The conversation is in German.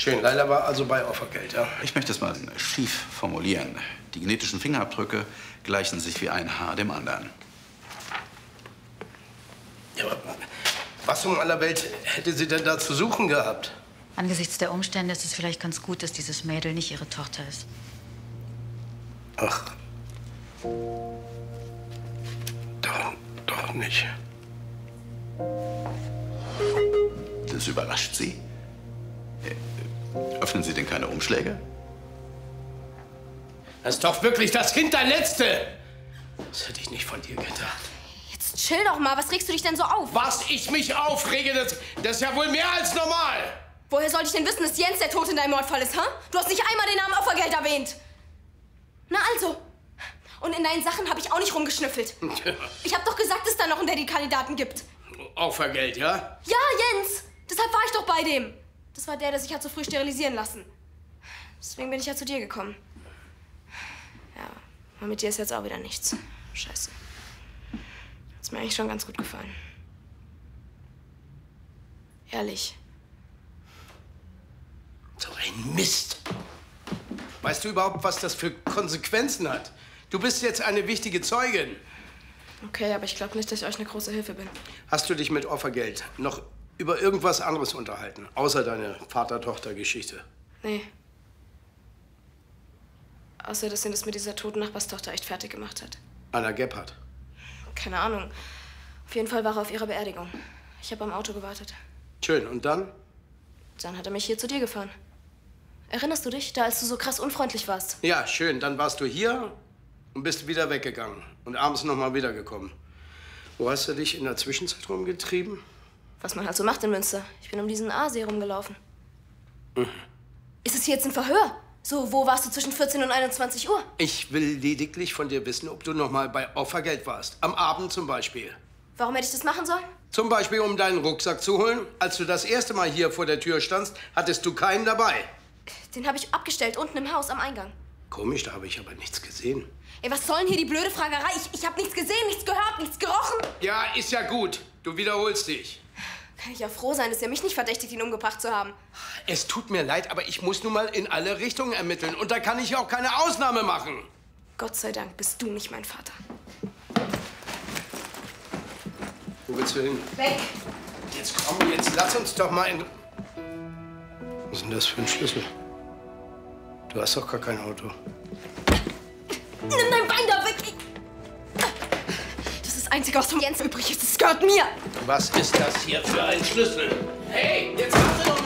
Schön, Leila war also bei Opfergeld, ja? Ich möchte es mal schief formulieren. Die genetischen Fingerabdrücke gleichen sich wie ein Haar dem anderen. Ja, aber was um aller Welt hätte sie denn da zu suchen gehabt? Angesichts der Umstände ist es vielleicht ganz gut, dass dieses Mädel nicht ihre Tochter ist. Ach. Doch nicht. Das überrascht Sie? Öffnen Sie denn keine Umschläge? Das ist doch wirklich das Hinterletzte! Das hätte ich nicht von dir gedacht. Jetzt chill doch mal. Was regst du dich denn so auf? Was ich mich aufrege, das ist ja wohl mehr als normal! Woher sollte ich denn wissen, dass Jens der Tod in deinem Mordfall ist, ha? Du hast nicht einmal den Namen Opfergeld erwähnt. Na also. Und in deinen Sachen habe ich auch nicht rumgeschnüffelt. Ich habe doch gesagt, dass es da noch einen Daddy-Kandidaten gibt. Opfergeld, ja? Ja, Jens. Deshalb war ich doch bei dem. Das war der sich hat so früh sterilisieren lassen. Deswegen bin ich ja zu dir gekommen. Ja, aber mit dir ist jetzt auch wieder nichts. Scheiße. Hat's mir eigentlich schon ganz gut gefallen. Ehrlich. So ein Mist. Weißt du überhaupt, was das für Konsequenzen hat? Du bist jetzt eine wichtige Zeugin. Okay, aber ich glaube nicht, dass ich euch eine große Hilfe bin. Hast du dich mit Opfergeld noch über irgendwas anderes unterhalten, außer deine Vater-Tochter-Geschichte? Nee. Außer, dass ihn das mit dieser toten Nachbarstochter echt fertig gemacht hat. Anna Gebhardt. Keine Ahnung. Auf jeden Fall war er auf ihrer Beerdigung. Ich habe am Auto gewartet. Schön, und dann? Dann hat er mich hier zu dir gefahren. Erinnerst du dich, da als du so krass unfreundlich warst? Ja, schön. Dann warst du hier und bist wieder weggegangen. Und abends noch mal wiedergekommen. Wo hast du dich in der Zwischenzeit rumgetrieben? Was man halt so macht in Münster. Ich bin um diesen Aasee rumgelaufen. Ist es hier jetzt ein Verhör? So, wo warst du zwischen 14 und 21 Uhr? Ich will lediglich von dir wissen, ob du noch mal bei Opfergeld warst. Am Abend zum Beispiel. Warum hätte ich das machen sollen? Zum Beispiel, um deinen Rucksack zu holen. Als du das erste Mal hier vor der Tür standst, hattest du keinen dabei. Den habe ich abgestellt, unten im Haus am Eingang. Komisch, da habe ich aber nichts gesehen. Ey, was soll denn hier die blöde Fragerei? Ich habe nichts gesehen, nichts gehört, nichts gerochen. Ja, ist ja gut. Du wiederholst dich. Kann ich ja froh sein, dass er mich nicht verdächtigt, ihn umgebracht zu haben. Es tut mir leid, aber ich muss nun mal in alle Richtungen ermitteln. Und da kann ich auch keine Ausnahme machen. Gott sei Dank bist du nicht mein Vater. Wo willst du hin? Weg! Jetzt komm, jetzt lass uns doch mal in... Was ist denn das für ein Schlüssel? Du hast doch gar kein Auto. Nimm dein Bein da weg! Das ist das Einzige, was von Jens übrig ist. Das gehört mir! Was ist das hier für ein Schlüssel? Hey, jetzt warte doch